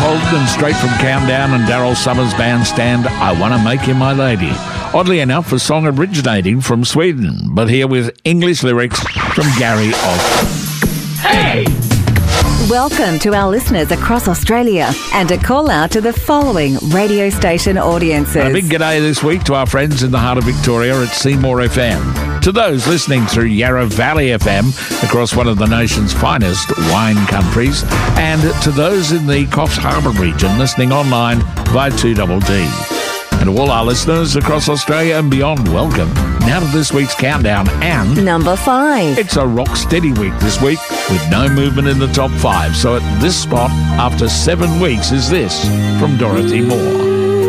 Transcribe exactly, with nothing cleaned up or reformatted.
Bolton and straight from Countdown and Daryl Summers' bandstand, I Wanna Make You My Lady. Oddly enough, a song originating from Sweden, but here with English lyrics from Gary Osborne. Hey! Welcome to our listeners across Australia and a call out to the following radio station audiences. A big g'day this week to our friends in the heart of Victoria at Seymour F M. To those listening through Yarra Valley F M across one of the nation's finest wine countries, and to those in the Coffs Harbour region listening online via two D D. And to all our listeners across Australia and beyond, welcome. Now to this week's countdown and... Number five. It's a rock steady week this week with no movement in the top five. So at this spot, after seven weeks, is this from Dorothy Moore.